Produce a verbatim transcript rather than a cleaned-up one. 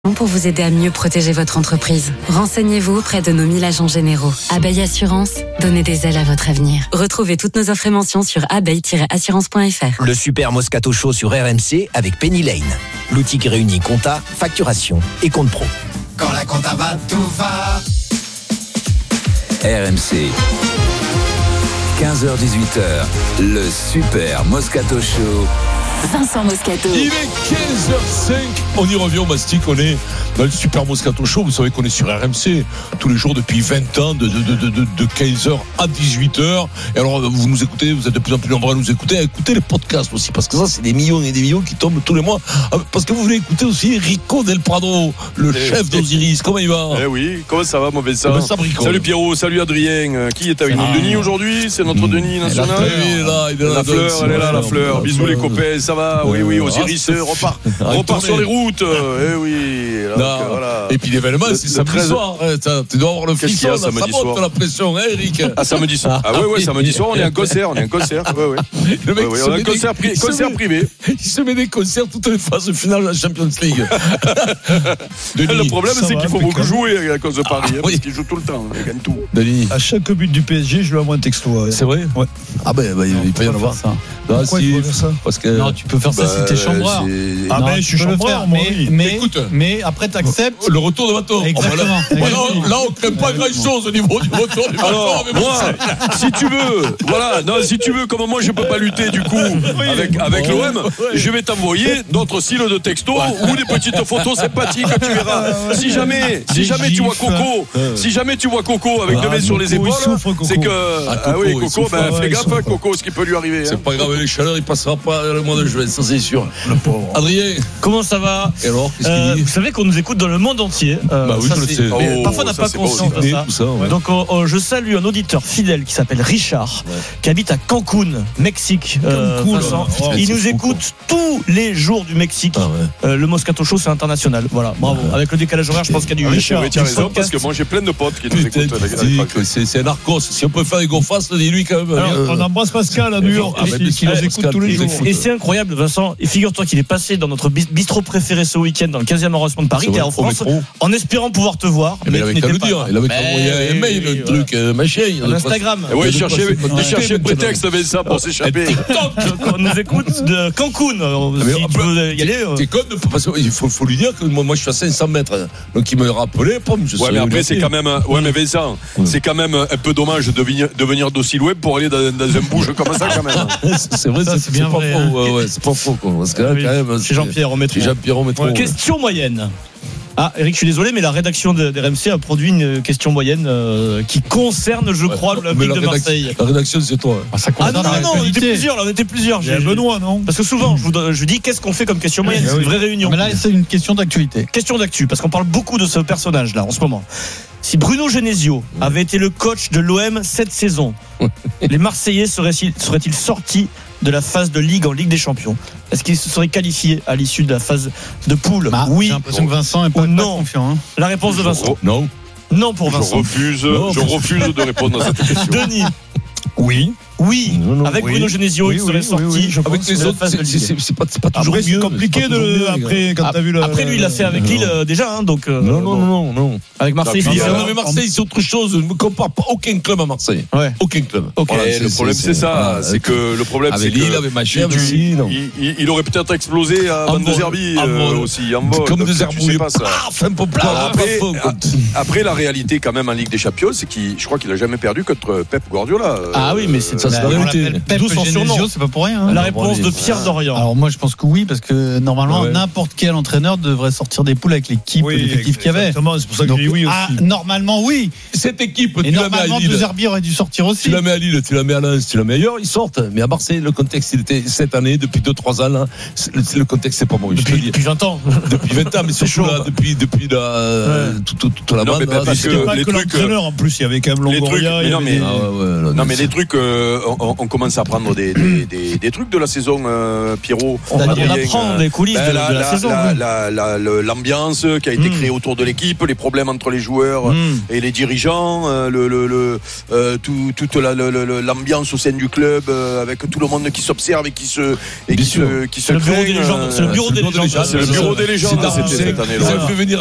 Pour vous aider à mieux protéger votre entreprise. Renseignez-vous auprès de nos mille agents généraux. Abeille Assurance, donnez des ailes à votre avenir. Retrouvez toutes nos offres et mentions sur abeille tiret assurance point f r. Le Super Moscato Show sur R M C avec Penny Lane. L'outil qui réunit compta, facturation et compte pro. Quand la compta va, tout va. R M C. quinze heures dix-huit heures. Le Super Moscato Show. Vincent Moscato. Il est quinze heures cinq. On y revient au Mastic. On est dans le Super Moscato Show. Vous savez qu'on est sur R M C tous les jours depuis vingt ans, de, de, de, de, de quinze heures à dix-huit heures. Et alors, vous nous écoutez, vous êtes de plus en plus nombreux à nous écouter, à écouter les podcasts aussi. Parce que ça, c'est des millions et des millions qui tombent tous les mois. Parce que vous voulez écouter aussi Rico Del Prado, le eh, chef d'Osiris. Comment il va? Eh oui, comment ça va, mon Vincent? Eh ben, ça Salut Pierrot, salut Adrien. Qui est avec nous? Ah. Denis aujourd'hui? C'est notre mmh. Denis national. Il est là, il est là. La fleur, elle est là, la fleur. Bisous les copains, ça va? Oui, oui, Osiris repart, repart sur les routes. Eh oui. Donc, voilà. Et puis l'événement, c'est samedi soir. Tu dois avoir le frisson, ça monte la pression, hein, Eric? Ah, samedi soir. Ah, ouais, ouais, samedi soir, on est en concert. On est en concert. Ouais, ouais. Le mec, ouais, ouais, on a un concert, pri- concert met, privé. Il se met des concerts toutes les phases finales de la Champions League. Denis, le problème, c'est qu'il faut beaucoup jouer à cause de Paris. Ah, hein, oui. Parce qu'il joue tout le temps. Il gagne tout. Denis. À chaque but du P S G, je lui envoie un texto. Ouais. C'est vrai? Ouais. Ah, ben, bah, il peut y en avoir ça. Pourquoi si, il faut faire ça? Parce que... Non, tu peux faire ça bah, si t'es chambreur. Ah, non, mais je suis chambreur, moi. Mais, mais, Écoute, mais après, t'acceptes. Le retour de bateau. Exactement. Oh, bah là, là, là, on crée pas grand chose au niveau du retour du bateau. Alors, moi, si tu veux, voilà, non, si tu veux, comme moi, je peux pas lutter, du coup, avec, avec l'O M, je vais t'envoyer d'autres styles de texto ou des petites photos sympathiques, tu verras. Si jamais, si jamais tu vois Coco, si jamais tu vois Coco avec deux mains sur les épaules, c'est que, ah oui, Coco, ben, fais gaffe, Coco, ce qui peut lui arriver. C'est pas grave, les chaleurs, il passera pas le mois de juin, ça c'est sûr. Le pauvre. Adrien, comment ça va? Et alors, qu'est-ce euh, qu'il dit? Vous savez qu'on nous écoute dans le monde entier. Euh, bah oui, ça, je le sais. Oh, parfois, on n'a pas conscience de ça. ça ouais. Donc, oh, oh, je salue un auditeur fidèle qui s'appelle Richard, ouais. qui habite à Cancun, Mexique. Euh, cool, oh, il nous fou, écoute quoi. tous les jours du Mexique. Ah ouais. euh, le Moscato Show, c'est international. Voilà, bravo. Ouais. Avec le décalage horaire, je pense qu'il y a du ah, Richard. Tu as raison, parce que moi, j'ai plein de potes qui nous écoutent. C'est un narcos. Si on peut faire des go fast, dis-lui quand même. Alors, on embrasse Pascal à New York, qui nous écoute tous les jours. Et c'est incroyable, Vincent. Et figure-toi qu'il est passé dans notre bistrot préféré ce week-end dans le quinzième arrondissement de Paris. T'es en France, en espérant pouvoir te voir. Mais il avait qu'à le dire. Il avait envoyé un mail, le truc, machin. Instagram. Oui, il cherchait le prétexte avec ça pour s'échapper. TikTok, on nous écoute de Cancun. Si tu veux y aller. C'est con, parce qu'il faut lui dire que moi je suis à cinq cents mètres. Donc il me rappelait, pomme. Ouais, mais après c'est quand même. Ouais, mais Vincent, c'est quand même un peu dommage de venir d'aussi loin pour aller dans un bouge comme ça quand même. C'est vrai, c'est bien vrai. C'est pas faux, quoi. Parce que là, quand même. C'est Jean-Pierre, on met Jean-Pierre, on met trop. Question moyenne. Ah, Eric, je suis désolé, mais la rédaction de, de R M C a produit une question moyenne euh, qui concerne, je ouais, crois, l'Olympique de Marseille. La rédaction, c'est toi. Ah, ça ah non, non, non, on était plusieurs, là, on était plusieurs. J'ai Benoît, non? Parce que souvent, je vous, je vous dis, qu'est-ce qu'on fait comme question moyenne? C'est une vraie réunion. Mais là, c'est une question d'actualité. Question d'actu, parce qu'on parle beaucoup de ce personnage-là, en ce moment. Si Bruno Genesio avait été le coach de l'O M cette saison, les Marseillais seraient-ils, seraient-ils sortis de la phase de Ligue en Ligue des Champions? Est-ce qu'ils se seraient qualifiés à l'issue de la phase de poule? bah, Oui. J'ai l'impression que Vincent est pas, non. pas confiant. Hein. La réponse de Vincent. Non. Non pour Vincent. Je refuse, non, je refuse de répondre à cette question. Denis. Oui. Oui, non, non, avec oui. Bruno Genesio, oui, il serait oui, sorti. Oui, oui, je avec les autres, c'est, c'est, c'est, c'est pas, c'est pas toujours après, mieux. C'est compliqué de, mieux, après, quand après, t'as vu le. Après, lui, il l'a fait avec Lille euh, déjà, hein, donc. Euh, non, non, bon. non, non, non. Avec Marseille, il non, mais Marseille, c'est autre chose. Je ne compare pas aucun club à Marseille. Ouais. Aucun club. Okay. Voilà, le problème, c'est, c'est ça. C'est que le problème, c'est que. Lille, avec Machin aussi. Il aurait peut-être explosé à Van de Zerbi aussi, en vol. Comme de Zerbi. Après, la réalité, quand même, en Ligue des Champions, c'est qu'il, je crois qu'il a jamais perdu contre Pep Guardiola. Ah oui, mais c'est ça, c'est la réalité. D'où son surnom. C'est pas pour rien. Hein. La réponse de Pierre Dorian. Alors moi je pense que oui, parce que normalement ouais. n'importe quel entraîneur devrait sortir des poules avec l'équipe, oui, l'effectif qu'il y avait. Exactement, c'est pour ça que j'ai dit oui aussi. Ah, normalement oui. Cette équipe, et tu normalement De Zerbi aurait dû sortir aussi. Tu la mets à Lille, tu la mets à Lens, tu la mets ailleurs, ils sortent. Mais à Marseille, le contexte, il était cette année, depuis deux trois ans, là, le, le contexte c'est pas bon. Depuis, depuis vingt ans. Depuis vingt ans, mais c'est chaud là, depuis depuis la ouais. toute, toute, toute la non, bande. Mais parce que les trucs. En plus, il y avait quand même Longoria. Non mais non mais les trucs on, on commence à apprendre des, des, des, des trucs de la saison, euh, Pierrot. On, on apprend des coulisses ben, de, la, de la, la saison. La, la, la, la, l'ambiance qui a été mmh. créée autour de l'équipe, les problèmes entre les joueurs mmh. et les dirigeants, euh, le, le, le, euh, tout, toute la, le, le, l'ambiance au sein du club, euh, avec tout le monde qui s'observe et qui se, et qui se, qui se c'est, le bureau des légendes. Euh, c'est le bureau des légendes. C'est le bureau des légendes. C'était cette année-là.